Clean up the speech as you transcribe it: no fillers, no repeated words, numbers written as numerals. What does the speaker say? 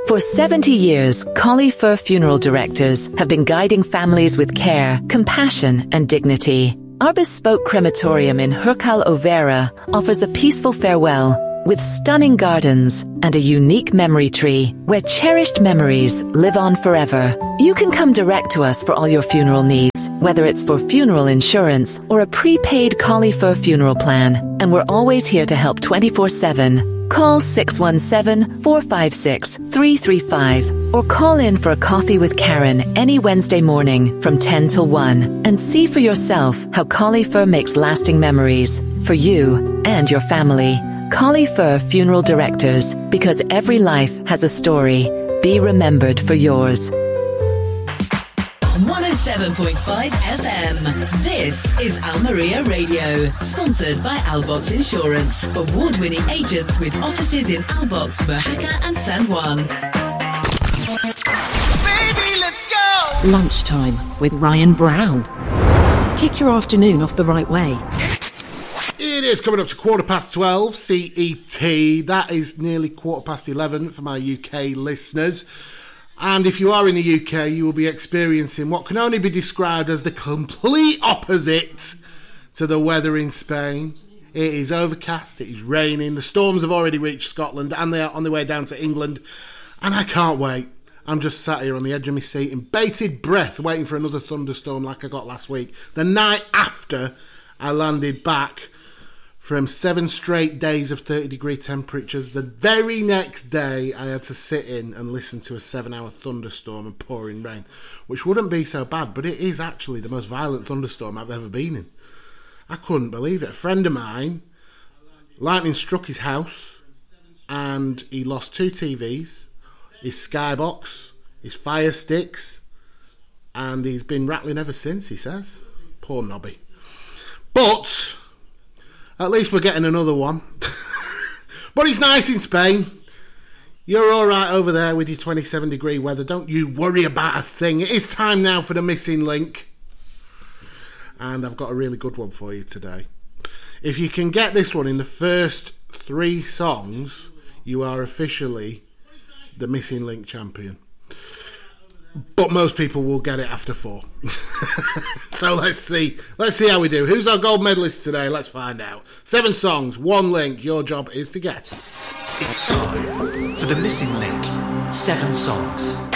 For 70 years, Collie Fur Funeral Directors have been guiding families with care, compassion, and dignity. Our bespoke crematorium in Hurkal Overa offers a peaceful farewell with stunning gardens and a unique memory tree where cherished memories live on forever. You can come direct to us for all your funeral needs, whether it's for funeral insurance or a prepaid Collie Fur funeral plan, and we're always here to help 24/7. Call 617-456-335 or call in for a coffee with Karen any Wednesday morning from 10 till 1 and see for yourself how Collie Fur makes lasting memories for you and your family. Collie Fur Funeral Directors, because every life has a story. Be remembered for yours. 107.5 FM. This is Almeria Radio, sponsored by Albox Insurance, award-winning agents with offices in Albox, Mojaca and San Juan. Baby, let's go! Lunchtime with Ryan Brown. Kick your afternoon off the right way. It is coming up to 12:15 CET. That is nearly 11:15 for my UK listeners. And if you are in the UK, you will be experiencing what can only be described as the complete opposite to the weather in Spain. It is overcast, it is raining, the storms have already reached Scotland and they are on their way down to England. And I can't wait. I'm just sat here on the edge of my seat in bated breath waiting for another thunderstorm like I got last week. The night after I landed back from 7 straight days of 30-degree temperatures, the very next day I had to sit in and listen to a 7-hour thunderstorm and pouring rain, which wouldn't be so bad, but it is actually the most violent thunderstorm I've ever been in. I couldn't believe it. A friend of mine, lightning struck his house and he lost 2 TVs, his skybox, his fire sticks, and he's been rattling ever since, he says. Poor Nobby. But at least we're getting another one. But it's nice in Spain. You're all right over there with your 27-degree weather. Don't you worry about a thing. It is time now for the missing link. And I've got a really good one for you today. If you can get this one in the first 3 songs, you are officially the missing link champion. But most people will get it after 4. So let's see how we do. Who's our gold medalist today? Let's find out. 7 songs, 1 link. Your job is to guess. It's time for the missing link. 7 songs,